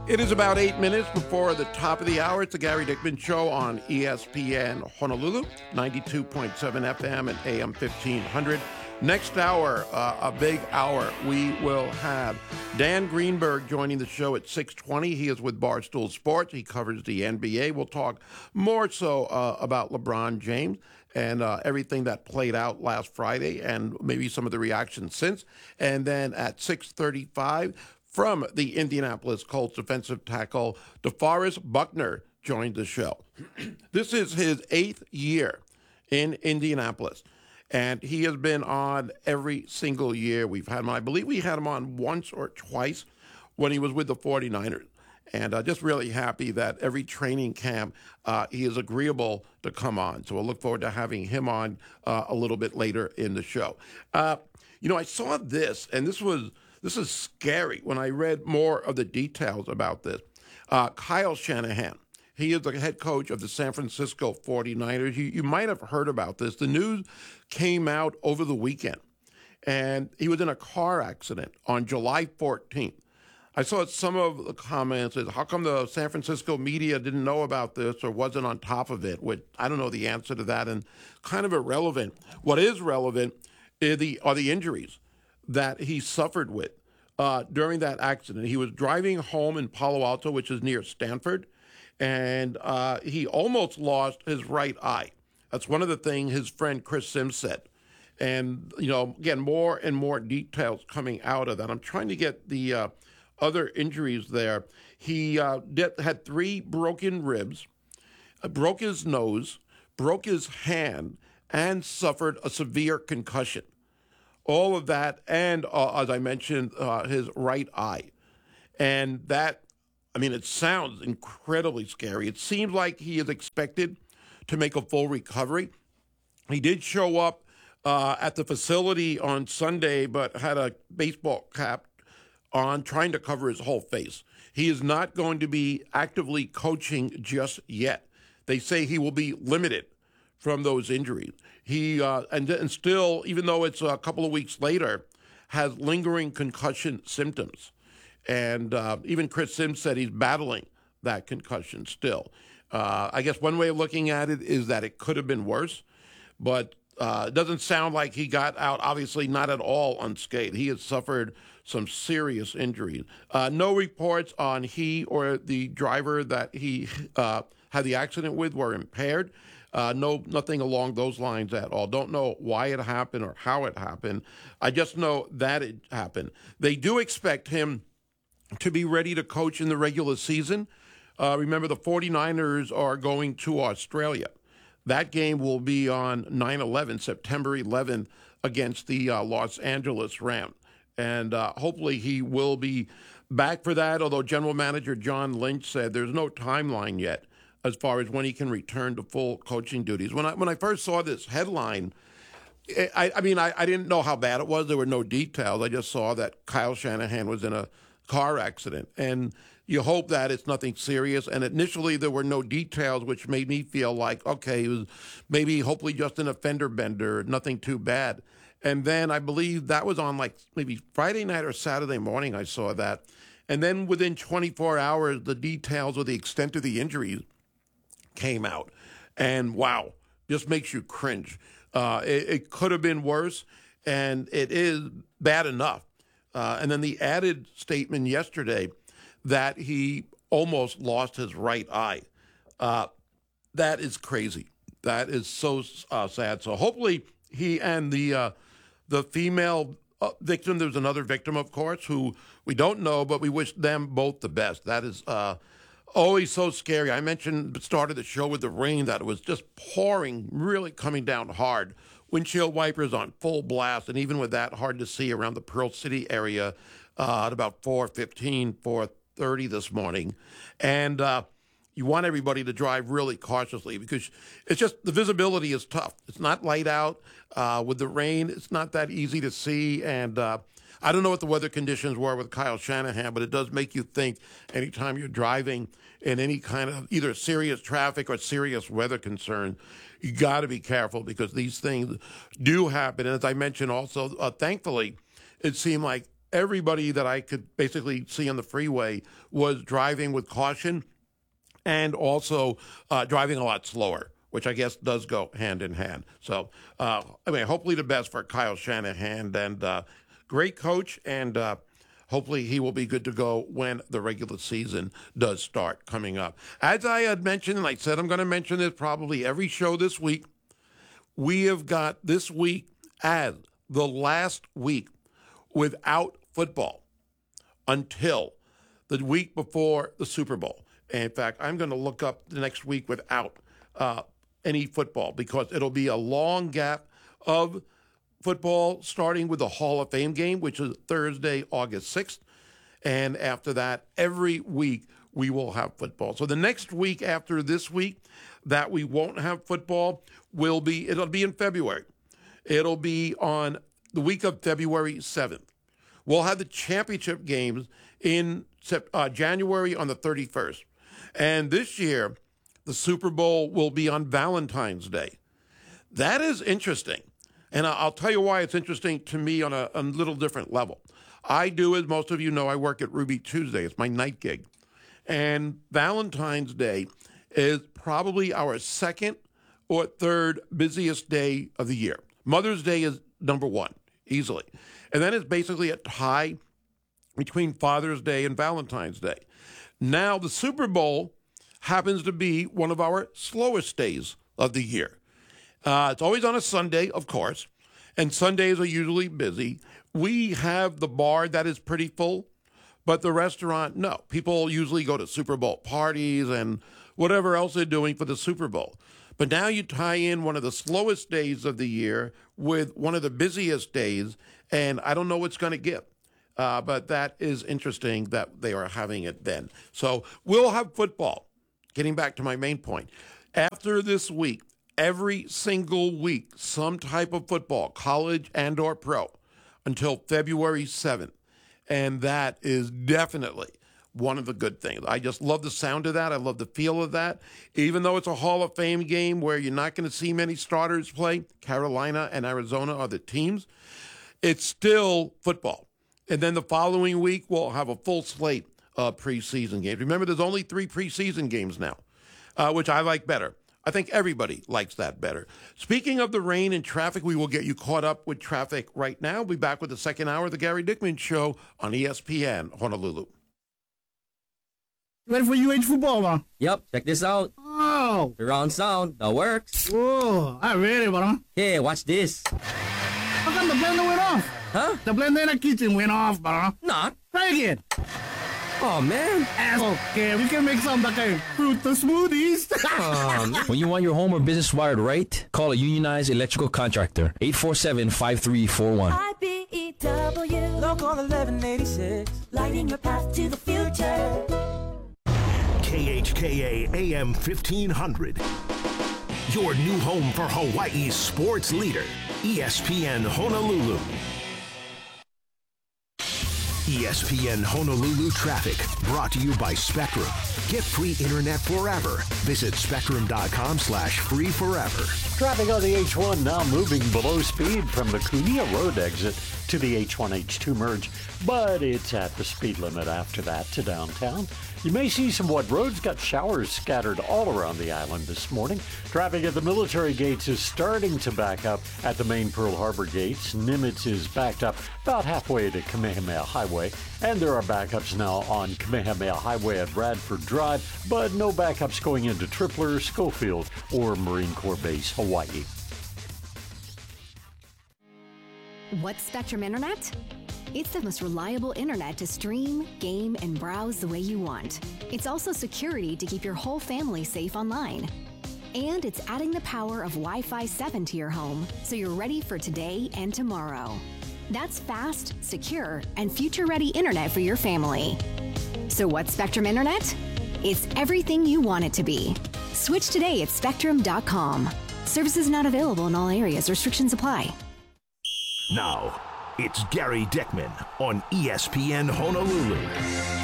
It is about 8 minutes before the top of the hour. It's the Gary Dickman Show on ESPN Honolulu, 92.7 FM and AM 1500. Next hour, a big hour, we will have Dan Greenberg joining the show at 6:20. He is with Barstool Sports. He covers the NBA. We'll talk more so about LeBron James and everything that played out last Friday and maybe some of the reactions since. And then at 6:35, from the Indianapolis Colts defensive tackle, DeForest Buckner joined the show. This is his 8th year in Indianapolis, and he has been on every single year we've had him on. I believe we had him on once or twice when he was with the 49ers. And just really happy that every training camp he is agreeable to come on. So we'll look forward to having him on a little bit later in the show. I saw this, and this is scary when I read more of the details about this. Kyle Shanahan, he is the head coach of the San Francisco 49ers. You might have heard about this. The news came out over the weekend, and he was in a car accident on July 14th. I saw some of the comments as how come the San Francisco media didn't know about this or wasn't on top of it, which I don't know the answer to that, and kind of irrelevant. What is relevant are the injuries that he suffered with during that accident. He was driving home in Palo Alto, which is near Stanford, and he almost lost his right eye. That's one of the things his friend Chris Sims said. And, again, more and more details coming out of that. I'm trying to get the other injuries there. He had 3 broken ribs, broke his nose, broke his hand, and suffered a severe concussion. All of that, and as I mentioned, his right eye. And that, it sounds incredibly scary. It seems like he is expected to make a full recovery. He did show up at the facility on Sunday, but had a baseball cap on, trying to cover his whole face. He is not going to be actively coaching just yet. They say he will be limited from those injuries. He and still, even though it's a couple of weeks later, has lingering concussion symptoms. And even Chris Sims said he's battling that concussion still. I guess one way of looking at it is that it could have been worse, but it doesn't sound like he got out, obviously not at all unscathed. He has suffered some serious injuries. No reports on he or the driver that he had the accident with were impaired. Nothing along those lines at all. Don't know why it happened or how it happened. I just know that it happened. They do expect him to be ready to coach in the regular season. Remember, the 49ers are going to Australia. That game will be on 9/11, September 11th, against the Los Angeles Rams. And hopefully he will be back for that, although General Manager John Lynch said there's no timeline yet as far as when he can return to full coaching duties. When I first saw this headline, I didn't know how bad it was. There were no details. I just saw that Kyle Shanahan was in a car accident. And you hope that it's nothing serious. And initially there were no details, which made me feel like, okay, it was maybe hopefully just an fender bender, nothing too bad. And then I believe that was on maybe Friday night or Saturday morning I saw that. And then within 24 hours, the details of the extent of the injuries came out. And wow, just makes you cringe. It could have been worse, and it is bad enough. And then the added statement yesterday that he almost lost his right eye. That is crazy. That is so sad. So hopefully he and the female victim, there's another victim, of course, who we don't know, but we wish them both the best. That is always so scary. I started the show with the rain, that it was just pouring, really coming down hard. Windshield wipers on full blast, and even with that, hard to see around the Pearl City area at about 4:15, 4:30 this morning. And you want everybody to drive really cautiously because it's just the visibility is tough. It's not light out. With the rain, it's not that easy to see. And I don't know what the weather conditions were with Kyle Shanahan, but it does make you think anytime you're driving in any kind of either serious traffic or serious weather concern, you got to be careful because these things do happen. And as I mentioned also, thankfully, it seemed like everybody that I could basically see on the freeway was driving with caution and also driving a lot slower, which I guess does go hand in hand. So, hopefully the best for Kyle Shanahan, and great coach, and hopefully he will be good to go when the regular season does start coming up. As I had mentioned, and I said I'm going to mention this probably every show this week, we have got this week as the last week without football until the week before the Super Bowl. And in fact, I'm going to look up the next week without any football, because it'll be a long gap of football, starting with the Hall of Fame game, which is Thursday, August 6th. And after that, every week we will have football. So the next week after this week that we won't have football it'll be in February. It'll be on the week of February 7th. We'll have the championship games in January on the 31st. And this year, the Super Bowl will be on Valentine's Day. That is interesting. And I'll tell you why it's interesting to me on a little different level. I do, as most of you know, I work at Ruby Tuesday. It's my night gig. And Valentine's Day is probably our second or third busiest day of the year. Mother's Day is number one, easily. And then it's basically a tie between Father's Day and Valentine's Day. Now, the Super Bowl happens to be one of our slowest days of the year. It's always on a Sunday, of course, and Sundays are usually busy. We have the bar that is pretty full, but the restaurant, no. People usually go to Super Bowl parties and whatever else they're doing for the Super Bowl. But now you tie in one of the slowest days of the year with one of the busiest days, and I don't know what's going to give. But that is interesting that they are having it then. So we'll have football. Getting back to my main point. After this week, every single week, some type of football, college and or pro, until February 7th. And that is definitely one of the good things. I just love the sound of that. I love the feel of that. Even though it's a Hall of Fame game where you're not going to see many starters play, Carolina and Arizona are the teams, it's still football. And then the following week, we'll have a full slate of preseason games. Remember, there's only 3 preseason games now, which I like better. I think everybody likes that better. Speaking of the rain and traffic, we will get you caught up with traffic right now. We'll be back with the second hour of the Gary Dickman Show on ESPN Honolulu. Ready for UH football, man? Yep, check this out. Oh. Surround sound, that works. Whoa, I'm ready, man. Hey, watch this. How come the blender went off? Huh? The blender in the kitchen went off, man. Not. Try again. Oh, man. Okay, we can make some like a fruit smoothies. When you want your home or business wired right, call a unionized electrical contractor. 847-5341. IBEW Local 1186, lighting your path to the future. KHKA AM 1500. Your new home for Hawaii's sports leader, ESPN Honolulu. ESPN Honolulu traffic brought to you by Spectrum. Get free internet forever. Visit spectrum.com/free forever. Traffic on the H1 now moving below speed from the Kunia Road exit to the H1-H2 merge, but it's at the speed limit after that to downtown. You may see some wet roads. Got showers scattered all around the island this morning. Traffic at the military gates is starting to back up at the main Pearl Harbor gates. Nimitz is backed up about halfway to Kamehameha Highway. And there are backups now on Kamehameha Highway at Bradford Drive, but no backups going into Tripler, Schofield, or Marine Corps Base, Hawaii. What's Spectrum Internet? It's the most reliable internet to stream, game, and browse the way you want. It's also security to keep your whole family safe online. And it's adding the power of Wi-Fi 7 to your home, so you're ready for today and tomorrow. That's fast, secure, and future-ready internet for your family. So what's Spectrum Internet? It's everything you want it to be. Switch today at spectrum.com. Services not available in all areas. Restrictions apply. Now, it's Gary Dickman on ESPN Honolulu.